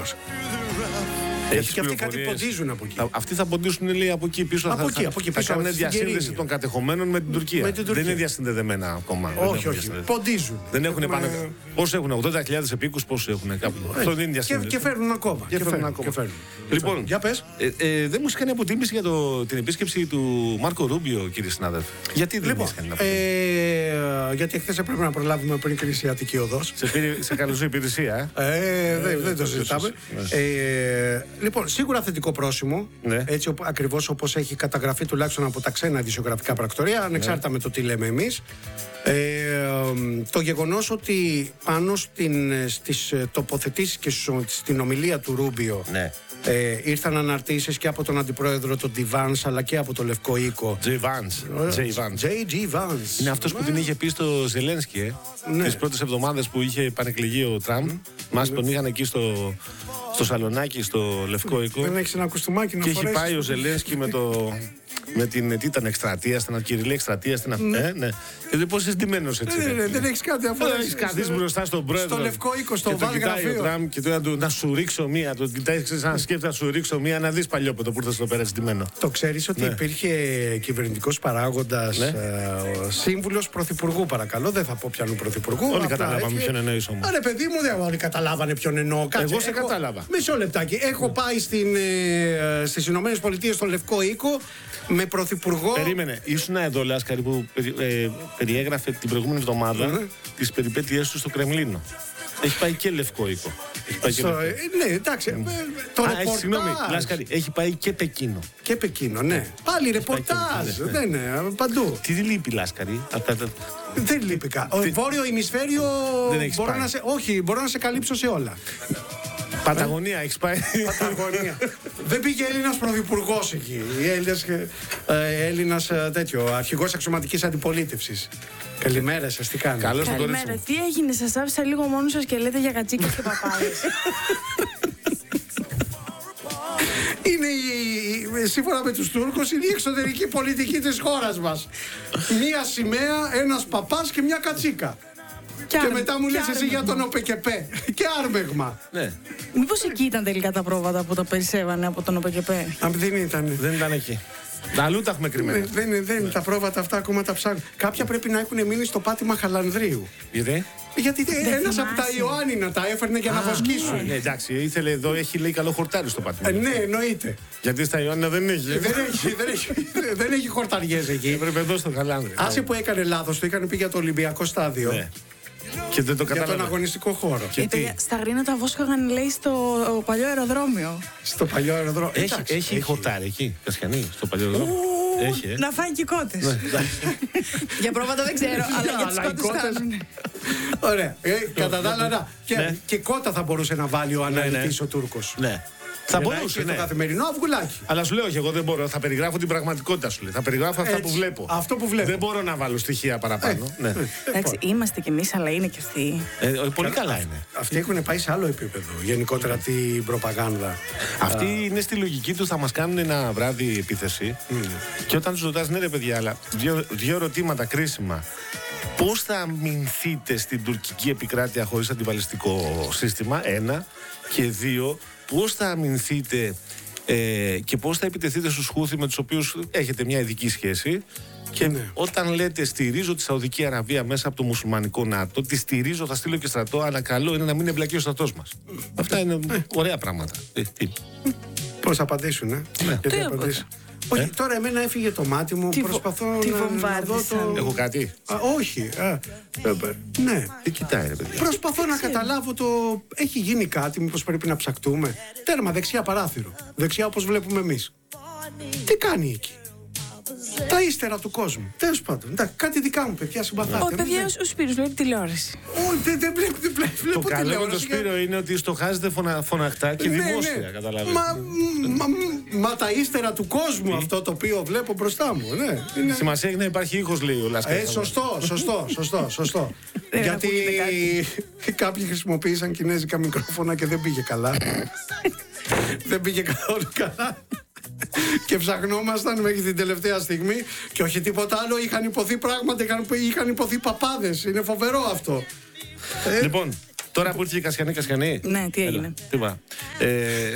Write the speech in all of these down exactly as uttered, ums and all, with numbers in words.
μας. Γιατί και αυτοί κάτι ποντίζουν από εκεί. Αυτοί θα ποντίσουν, λέει, από εκεί πίσω. Από θα, εκεί, θα, από εκεί θα πίσω. κάνουν διασύνδεση των κατεχομένων με την Τουρκία. Με την Τουρκία. Δεν είναι διασυνδεδεμένα ακόμα. Όχι, όχι. Ποντίζουν. Δεν έχουν πάνω. Πόσοι έχουν, ογδόντα χιλιάδες επίκους, πόσοι έχουν κάπου. Αυτό δεν είναι διασύνδεση. Και, και φέρνουν ακόμα. Και, και φέρνουν ακόμα. Και φέρνουν. Λοιπόν, για πες. Ε, ε, δεν μου είχε κάνει αποτίμηση για το, την επίσκεψη του Μάρκο Ρούμπιο, κύριε συνάδελφε. Γιατί δεν λοιπόν, μου είχε κάνει αποτίμηση. Ε, γιατί χθες έπρεπε να προλάβουμε πριν κλείσει η Αττική Οδός. Σε, πήρε, σε καλωσή υπηρεσία. Ε, ε, δεν, δεν το συζητάμε. Ε, λοιπόν, σίγουρα θετικό πρόσημο. Ναι. Έτσι ακριβώς όπως έχει καταγραφεί τουλάχιστον από τα ξένα ειδησιογραφικά πρακτορία, ανεξάρτητα ναι. με το τι λέμε εμείς. Ε, το γεγονός ότι πάνω στην, στις τοποθετήσεις και στην ομιλία του Ρούμπιο ναι. ε, ήρθαν αναρτήσεις και από τον αντιπρόεδρο τον Ντι Βάνς αλλά και από το Λευκό Οίκο. Τζέι Βάνς. Τζέι Τζι Βάνς. Είναι αυτός που την είχε πει στο Ζελένσκι ε, ναι. τις πρώτες εβδομάδες που είχε επανεκλεγεί ο Τραμπ. Mm. Μας τον είχαν εκεί στο, στο σαλονάκι, στο Λευκό Οίκο. Δεν έχεις ένα κουστούμάκι να και φορέσεις. Και έχει πάει ο Ζελένσκι με το... με την τι ήταν εκστρατεία, στην Κυριλή εκστρατεία στην αυτή. Ναι. Ε, ναι. Γιατί πώς είσαι ντυμένος έτσι. Ναι, ναι, δεν έχεις κάτι αφού. Δεν έχεις καθίσει μπροστά στον πρόεδρο. Στο Λευκό Οίκο, στο Βάλ Γραφείο. Τραμπ και τώρα να σου ρίξω μία. Το κοιτάει, σαν σκέφτεται να σου ρίξω μία, να δεις παλιόπαιδο που ήρθε στο πέρα ντυμένο. Το ξέρεις ότι ναι. υπήρχε κυβερνητικός παράγοντας ναι. ε, σύμβουλος πρωθυπουργού, παρακαλώ. Δεν θα πω πιανού πρωθυπουργού. Όλοι καταλάβαμε ποιον εννοείς όμως. Άρα, παιδί μου, δεν όλοι καταλάβανε ποιον εννοώ. Εγώ σε κατάλαβα. Μισό λεπτάκι. Έχω πάει στις Ηνωμένες Πολιτείες στον Λευκό Οίκο με πρωθυπουργό. Περίμενε, ήσουν εδώ, Λάσκαρη, που ε, περιέγραφε την προηγούμενη εβδομάδα mm-hmm. τις περιπέτειές του στο Κρεμλίνο. Έχει πάει και Λευκό Οίκο. Έχει πάει στο, και ε, ναι, εντάξει. Mm. Το Α, ρεπορτάζ. Συγγνώμη, Λάσκαρη, έχει πάει και Πεκίνο. Και Πεκίνο, ναι. ναι. Πάλι ρεπορτάζ. Ναι, ναι, ναι, παντού. Τι λείπει, Λάσκαρη. Δεν λείπει κάτι. Τι... Βόρειο ημισφαίριο. Δεν μπορώ να σε... Όχι, μπορώ να σε καλύψω σε όλα. Παταγωνία, έχεις πάει. Παταγωνία. Δεν πήγε Έλληνας πρωθυπουργός εκεί. Έλληνας, ε, Έλληνας τέτοιο, αρχηγός αξιωματικής αντιπολίτευσης. Καλημέρα σας, τι κάνετε. Καλώς τον κορίτσι. Καλημέρα, τι έγινε, σας άφησα λίγο μόνος σας και λέτε για κατσίκες και παπάδες. Είναι η, σύμφωνα με τους Τούρκους, είναι η εξωτερική πολιτική της χώρας μας. Μία σημαία, ένας παπάς και μια κατσίκα. Και, και μετά μου λες εσύ για τον ΟΠΕΚΕΠΕ. Και άρμεγμα. Ναι. Μήπως εκεί ήταν τελικά τα πρόβατα που τα περισσεύανε από τον ΟΠΕΚΕΠΕ. Αν δεν ήταν. Δεν ήταν εκεί. Αλλού τα έχουμε κρυμμένα. Δεν, δεν, δεν, ναι. Τα πρόβατα αυτά ακόμα τα ψάχνουν. Κάποια πρέπει να έχουν μείνει στο πάτημα Χαλανδρίου. Γιατί? Γιατί ένας από τα Ιωάννινα τα έφερνε για να βοσκήσουν. Ναι, εντάξει, ήθελε εδώ, έχει λέει καλό χορτάρι στο πάτημα. Ε, ναι, εννοείται. Γιατί στα Ιωάννινα δεν έχει. δεν έχει, δεν έχει, δεν έχει χορταριές εκεί. Έπρεπε εδώ στο Χαλάνδρι. Άσε που έκανε λάθος, το είχαν πει για το Ολυμπιακό στάδιο. Ναι. Και δεν το για τον αγωνιστικό χώρο. Και τι? Στα Γρήνα τα βόσκαγαν, λέει, στο παλιό αεροδρόμιο. Στο παλιό αεροδρόμιο. Έχει, Εντάξει, έχει, έχει χορτάρι εκεί, Κασιανή, στο παλιό αεροδρόμιο. Έχει, ε. Να φάει και κότες. Ναι. Για πρόβατα δεν ξέρω, αλλά για τις κότες κάνουν. Ωραία. Ε, κατά τα άλλα, και, ναι. και κότα θα μπορούσε να βάλει ο αναλυτής ο Τούρκος. Ναι. Θα μπορούσε. Ναι. Στο καθημερινό αυγουλάκι. Αλλά σου λέω και εγώ δεν μπορώ. Θα περιγράφω την πραγματικότητα σου λέει. Θα περιγράφω αυτά Έτσι, που βλέπω. Αυτό που βλέπω. Δεν μπορώ να βάλω στοιχεία παραπάνω. Ε, ναι. Εντάξει, είμαστε κι εμείς, αλλά είναι κι αυτοί. Ε, πολύ καλά είναι. Αυτοί έχουν πάει σε άλλο επίπεδο. Γενικότερα την προπαγάνδα. Αυτοί uh. είναι στη λογική του, θα μας κάνουν ένα βράδυ επίθεση. Mm. Και όταν τους ρωτάς, ναι, ρε παιδιά, αλλά δύο, δύο ερωτήματα κρίσιμα. Πώς θα αμυνθείτε στην τουρκική επικράτεια χωρίς αντιβαλιστικό σύστημα, ένα. Και δύο, πώς θα αμυνθείτε ε, και πώς θα επιτεθείτε στους Χούθι με τους οποίους έχετε μια ειδική σχέση. Και ναι. όταν λέτε στηρίζω τη Σαουδική Αραβία μέσα από το μουσουλμανικό ΝΑΤΟ, τη στηρίζω, θα στείλω και στρατό, αλλά καλό είναι να μην εμπλακεί ο στρατός μας. Αυτά είναι ωραία πράγματα. Ε, πώς θα απαντήσουν, ε? Ναι. Γιατί απαντήσουν. Όχι, ε? τώρα εμένα έφυγε το μάτι μου, τι προσπαθώ τι να, να δω το... Έχω κάτι? Α, όχι. Α, ναι. Τι κοιτάει ρε παιδιά? Προσπαθώ να καταλάβω το... Έχει γίνει κάτι, μήπως πρέπει να ψαχτούμε. Τέρμα, δεξιά παράθυρο. Δεξιά όπως βλέπουμε εμείς. Τι κάνει εκεί? Τα ύστερα του κόσμου. Τέλος πάντων. Εντάξει, κάτι δικά μου παιδιά συμπαθάτε. Ο παιδιά, ο Σπύρος βλέπει τηλεόραση. Όχι, δεν, δεν βλέπει τηλεόραση. Το καλό με τον Σπύρο είναι ότι στοχάζεται φωνα, φωναχτά και ναι, δημόσια, ναι. καταλαβαίνετε. Μα, μα, μα τα ύστερα του κόσμου αυτό το οποίο βλέπω μπροστά μου. Ναι, είναι... Σημασία έχει να υπάρχει ήχος, λέει ο Λάσκαρης. Ε, σωστό, σωστό, σωστό, σωστό. Γιατί κάποιοι χρησιμοποίησαν κινέζικα μικρόφωνα και δεν πήγε καλά. Δεν πήγε καθόλου καλά. Και ψαχνόμασταν μέχρι την τελευταία στιγμή. Και όχι τίποτα άλλο, είχαν υποθεί πράγματα, είχαν, είχαν υποθεί παπάδες. Είναι φοβερό αυτό. Λοιπόν, Τώρα που ήρθε η Κασιανή, Κασιανή. Ναι, τι έγινε. Έλα, τι είπα. Ε,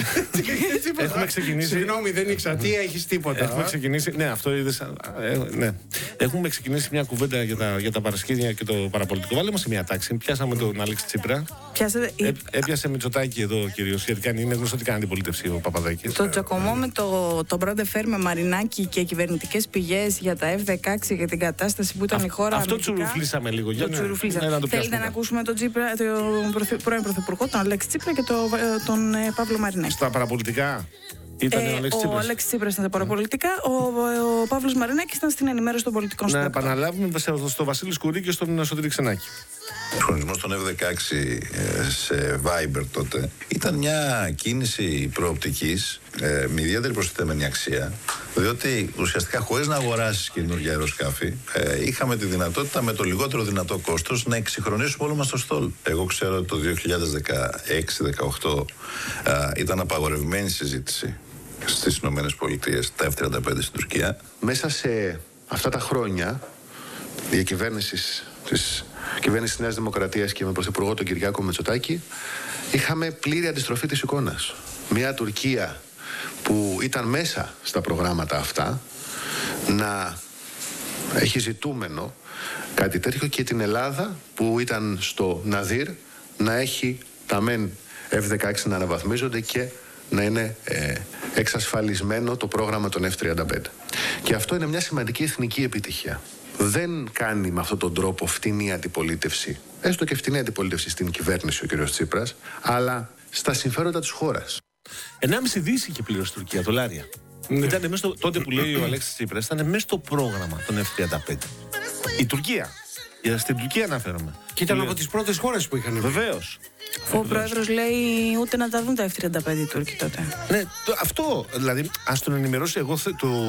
έχουμε ξεκινήσει. Συγγνώμη, δεν ήξερα. Τι έχει τίποτα. Έχουμε ξεκινήσει. Ναι, αυτό είδες. ε, ναι. Έχουμε ξεκινήσει μια κουβέντα για τα, για τα παρασκήνια και το παραπολιτικό. Βάλε μας σε μια τάξη. Πιάσαμε τον Αλέξη Τσίπρα. Πιάσατε. Ε, έπιασε Μητσοτάκη εδώ κυρίως. Γιατί είναι γνωστό ότι κάνει αντιπολίτευση ο Παπαδάκης. Το τσακωμό με το, το Μπρόντε Φέρ με Μαρινάκη και κυβερνητικές πηγές για τα εφ δεκαέξι για την κατάσταση που ήταν Α, η χώρα. Αυτό αμυντικά. τσουρουφλήσαμε λίγο. Το τσουρουφλήσαμε. Ναι, να το Θέλετε να ακούσουμε τον, Τσίπρα, τον πρώην Πρωθυπουργό, τον Αλέξη Τσίπρα και τον, τον ε, Παύλο Μαρινάκη. Στα παραπολιτικά ήταν ε, ο Αλέξη Τσίπρας. Ο Αλέξη Τσίπρας ήταν στα παραπολιτικά, ο, ο, ο Παύλος Μαρινάκης ήταν στην ενημέρωση των πολιτικών Να συντακτών. επαναλάβουμε στο Βασίλη Σκουρί και στον Σωτήρη Ξενάκη. Ο χρονισμός των εφ δεκαέξι σε Viber τότε ήταν μια κίνηση προοπτικής ε, με ιδιαίτερη προστιθέμενη αξία, διότι ουσιαστικά χωρίς να αγοράσεις καινούργια αεροσκάφη ε, είχαμε τη δυνατότητα με το λιγότερο δυνατό κόστος να εξυγχρονίσουμε όλο μας το στόλ. Εγώ ξέρω ότι το δύο χιλιάδες δεκαέξι δεκαοκτώ ε, ήταν απαγορευμένη συζήτηση στις Ηνωμένες Πολιτείες τα εφ τριάντα πέντε στην Τουρκία. Μέσα σε αυτά τα χρόνια η κυβέρνηση της κυβέρνηση Νέας Δημοκρατίας και με πρωθυπουργό τον Κυριάκο Μητσοτάκη είχαμε πλήρη αντιστροφή της εικόνας. Μια Τουρκία που ήταν μέσα στα προγράμματα αυτά να έχει ζητούμενο κάτι τέτοιο και την Ελλάδα που ήταν στο Ναδύρ να έχει τα μεν εφ δεκαέξι να αναβαθμίζονται και να είναι ε, εξασφαλισμένο το πρόγραμμα των εφ τριάντα πέντε. Και αυτό είναι μια σημαντική εθνική επιτυχία. Δεν κάνει με αυτόν τον τρόπο φτηνή αντιπολίτευση, έστω και φτηνή αντιπολίτευση στην κυβέρνηση ο κ. Τσίπρας, αλλά στα συμφέροντα της χώρας. ενάμιση δις είχε πλήρωση η Τουρκία, δολάρια. Ναι. Ήταν μέσα στο, τότε που λέει ο Αλέξης Τσίπρας, ήταν μέσα στο πρόγραμμα των εφ τριάντα πέντε. Η Τουρκία. Για στην Τουρκία αναφέρομαι. Και ήταν από τις πρώτες χώρες που είχαν. Βεβαίως. Ο πρόεδρος λέει ούτε να τα δουν τα εφ τριάντα πέντε οι Τούρκοι τότε. Ναι, το, αυτό. Δηλαδή, ας τον ενημερώσει εγώ θε, το.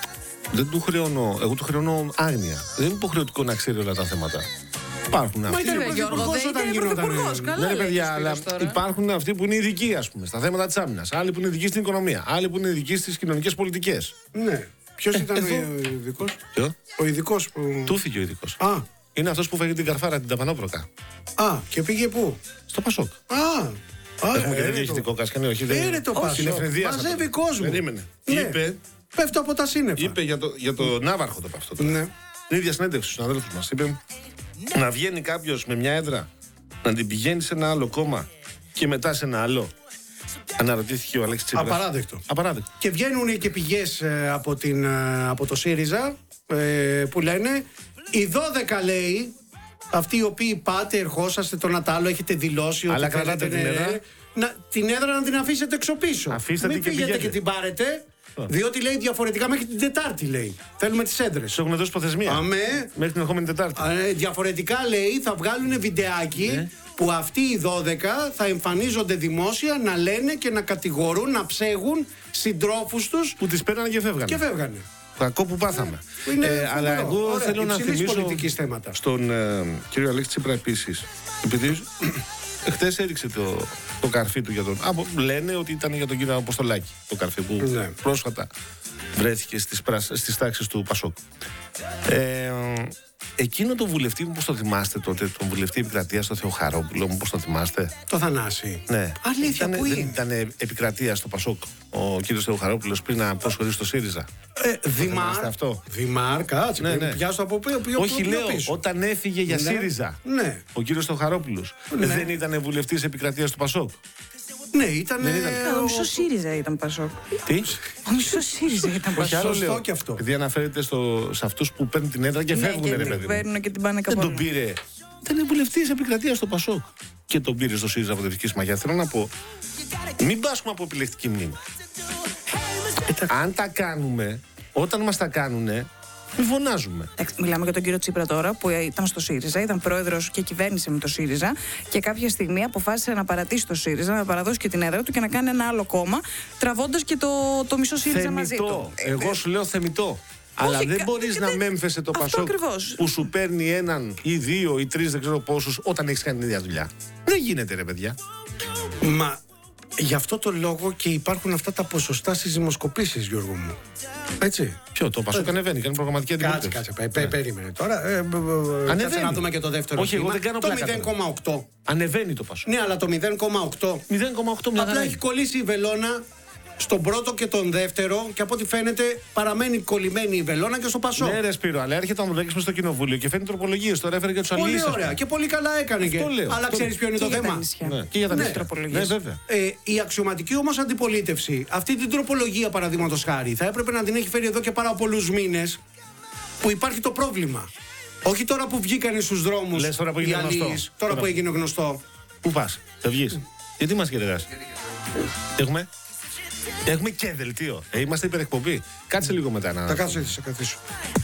Δεν του χρεώνω, εγώ του χρεώνω άγνοια. Δεν είναι υποχρεωτικό να ξέρει όλα τα θέματα. Υπάρχουν αυτοί. Μα ήταν Πρωθυπουργός όταν γινόταν. Ναι, ρε παιδιά, αλλά υπάρχουν αυτοί που είναι ειδικοί, ας πούμε, στα θέματα της άμυνας. Άλλοι που είναι ειδικοί στην οικονομία. Άλλοι που είναι ειδικοί στις κοινωνικές πολιτικές. Ναι. Ποιος ήταν ο ειδικός? Ποιο? Ο ειδικός που. Τούθηκε ο ειδικός. Α. Είναι αυτός που φάγε την καρφάρα την ταπανόπροκα. Α, και πήγε πού? Στο Πασόκ. Α. Έχουμε και διοικητικό κασκανί, όχι. Δεν είναι το Πασόκ. Μαζεύει κόσμο. Περίμενε. Ναι. Είπε. Πέφτω από τα σύννεφα. Είπε για το, για το Ναύαρχο το αυτό. Ναι. Την ίδια συνέντευξη στους αδέλφους μας. Είπε να βγαίνει κάποιος με μια έδρα, να την πηγαίνει σε ένα άλλο κόμμα και μετά σε ένα άλλο. Αναρωτήθηκε ο Αλέξης Τσίπρας. Απαράδεκτο. Απαράδεκτο. Και βγαίνουν και πηγές ε, από, την, ε, από το ΣΥΡΙΖΑ ε, που λένε οι δώδεκα λέει, αυτοί οι οποίοι πάτε, ερχόσαστε το Νατάλο, έχετε δηλώσει αλλά ότι κρατάτε την έδρα. Να, την έδρα να την αφήσετε έξω πίσω. Αφήστε Μην την και πήγαινε πηγαίνετε. και την πάρετε. Διότι λέει διαφορετικά μέχρι την Τετάρτη λέει. Θέλουμε τις έδρες. Σου έχουν δώσει προθεσμία. Αμέ. Μέχρι την ερχόμενη Τετάρτη. Α, ε, διαφορετικά λέει θα βγάλουν βιντεάκι ναι. που αυτοί οι δώδεκα θα εμφανίζονται δημόσια να λένε και να κατηγορούν, να ψέγουν συντρόφους τους Που τις παίρνανε και φεύγανε. και φεύγανε. Κακό που πάθαμε. Είναι Ε, αλλά φοβερό. εγώ Ωραία, θέλω να υψηλής θυμίσω πολιτικής θέματα. στον ε, κύριο Αλέξη Τσίπρα επίσης. Επειδή χτες έριξε το, το καρφί του για τον. Α, λένε ότι ήταν για τον κύριο Αποστολάκη το καρφί που Ναι. πρόσφατα βρέθηκε στις, πράσ, στις τάξεις του Πασόκ. Ε, εκείνο το βουλευτή, πώς το θυμάστε τότε, τον βουλευτή επικρατείας, τον Θεοχαρόπουλο, πώς το θυμάστε? Το Θανάση. Ναι. Αλήθεια, Ήτανε- πού δεν είναι? ήταν επικρατεία στο Πασόκ ο κύριος Θεοχαρόπουλος πριν να προσχωρήσει στο ΣΥΡΙΖΑ? Ε, Δημάρ. θυμάστε αυτό? Δημάρ, κάτσε. Ναι, Ναι, ναι. ναι. Πιάσω από ποιο, ποιο, Όχι, ποιο λέω, πίσω. όταν έφυγε για Ναι. ΣΥΡΙΖΑ Ναι. ο κύριος Θεοχαρόπουλος, Ναι. δεν ήταν βουλευτής επικρατείας του Πασόκ? Ναι, ήταν. Δεν ήταν. Ο μισός ΣΥΡΙΖΑ ήταν Πασόκ. Τι? Ο μισός ΣΥΡΙΖΑ ήταν Όχι, Πασόκ. άλλο Σωστό λέω. και αυτό. Επειδή αναφέρεται στο, σε αυτούς που παίρνουν την έδρα και Ναι, φεύγουν, και ρε την παιδί μου. παίρνουν και την πάνε Δεν κάπου. τον πήρε. Ήταν βουλευτής επικρατείας στο Πασόκ. Και τον πήρε στο ΣΥΡΙΖΑ από Δυτική Συμμαχία. Θέλω να πω, μην πάσχουμε από επιλεκτική μνήμη. Αν τα κάνουμε, όταν μας τα κάνουνε, μην φωνάζουμε. Εντάξει, μιλάμε για τον κύριο Τσίπρα τώρα, που ήταν στο ΣΥΡΙΖΑ, ήταν πρόεδρος και κυβέρνησε με το ΣΥΡΙΖΑ και κάποια στιγμή αποφάσισε να παρατήσει το ΣΥΡΙΖΑ, να παραδώσει και την έδρα του και να κάνει ένα άλλο κόμμα, τραβώντας και το, το μισό ΣΥΡΙΖΑ μαζί του. Θεμητό. Εγώ σου λέω θεμητό. Αλλά δεν κα- μπορείς ε, να δεν- μέμφεσαι το αυτό Πασόκ ακριβώς. που σου παίρνει έναν ή δύο ή τρεις, δεν ξέρω πόσους, όταν έχεις κάνει την ίδια δουλειά. Δεν γίνεται, ρε παιδιά. Μα Γι' αυτό το λόγο και υπάρχουν αυτά τα ποσοστά στις δημοσκοπήσεις, Γιώργο μου. Έτσι. Ποιο, το Πασόκ ανεβαίνει, κάνει προγραμματική Κάτσε, αντιπολίτευση. κάτσε. Πε, πε, περίμενε τώρα. Ε, μπ, μπ, κάτσε να δούμε και το δεύτερο. Όχι, εγώ βήμα. δεν κάνω Το πλάκα μηδέν κόμμα οκτώ. Ανεβαίνει το Πασόκ. Ναι, αλλά το μηδέν κόμμα οκτώ. μηδέν κόμμα οκτώ μια Απλά χαρά έχει είναι. κολλήσει η βελόνα στον πρώτο και τον δεύτερο και από ό,τι φαίνεται παραμένει κολλημένη η βελόνα και στο Πασόκ. Ναι, ρε Σπύρο, αλλά έρχεται ο Ανδρουλάκης μες στο κοινοβούλιο και φέρνει τροπολογίες. Τώρα έφερε και τους Πολύ αλληλείς. ωραία και πολύ καλά έκανε και. Αυτό λέω, Αλλά αυτό ξέρει ποιο είναι Και το για τα θέμα. νησιά. Ναι, και για τα Ναι. νησιά. Τροπολογίες. Ναι, βέβαια. Ε, η αξιωματική όμως αντιπολίτευση, αυτή την τροπολογία παραδείγματος χάρη, θα έπρεπε να την έχει φέρει εδώ και πάρα πολλούς μήνες που υπάρχει το πρόβλημα. Όχι τώρα που βγήκανε στους δρόμους Λες τώρα που οι έγινε γνωστό. αλλοίς, τώρα που έγινε γνωστό. Πού πας, θα βγεις. Γιατί μας κερδάς. Έχουμε. Έχουμε και δελτίο. Ε, είμαστε υπερεκπομπή. Κάτσε λίγο μετά να. Θα κάτσω έτσι, θα καθίσω.